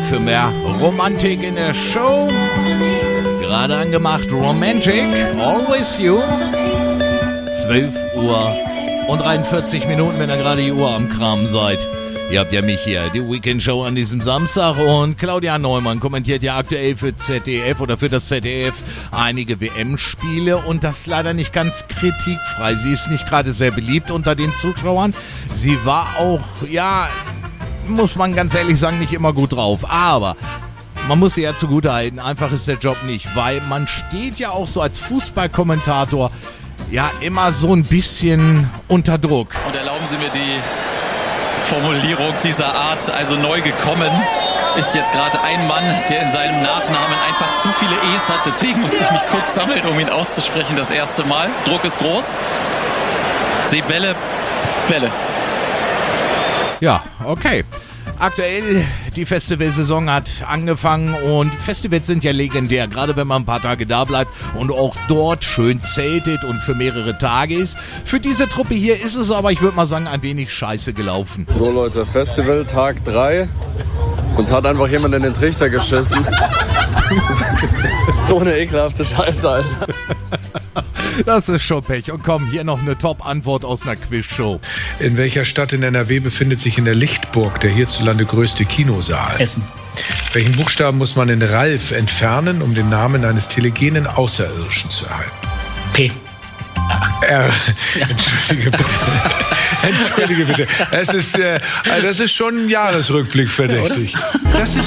für mehr Romantik in der Show. Gerade angemacht Romantic, Always You. 12 Uhr und 43 Minuten, wenn ihr gerade die Uhr am Kramen seid. Ihr habt ja mich hier, die Weekend Show an diesem Samstag, und Claudia Neumann kommentiert ja aktuell für ZDF oder für das ZDF einige WM-Spiele, und das leider nicht ganz kritikfrei. Sie ist nicht gerade sehr beliebt unter den Zuschauern. Sie war auch, ja, muss man ganz ehrlich sagen, nicht immer gut drauf. Aber man muss sie ja zugutehalten, einfach ist der Job nicht, weil man steht ja auch so als Fußballkommentator ja immer so ein bisschen unter Druck. Und erlauben Sie mir die Formulierung dieser Art, also neu gekommen ist jetzt gerade ein Mann, der in seinem Nachnamen einfach zu viele E's hat, deswegen musste ich mich kurz sammeln, um ihn auszusprechen das erste Mal. Druck ist groß. Sebelle, Bälle. Ja, okay. Aktuell, die Festivalsaison hat angefangen, und Festivals sind ja legendär, gerade wenn man ein paar Tage da bleibt und auch dort schön zeltet und für mehrere Tage ist. Für diese Truppe hier ist es aber, ich würde mal sagen, ein wenig scheiße gelaufen. So Leute, Festival Tag 3. Uns hat einfach jemand in den Trichter geschissen. So eine ekelhafte Scheiße, Alter. Das ist schon Pech. Und komm, hier noch eine Top-Antwort aus einer Quizshow. In welcher Stadt in NRW befindet sich in der Lichtburg der hierzulande größte Kinosaal? Essen. Welchen Buchstaben muss man in Ralf entfernen, um den Namen eines telegenen Außerirdischen zu erhalten? P. R. Entschuldige bitte. Entschuldige bitte. Das ist schon ein Jahresrückblick verdächtig. Das ist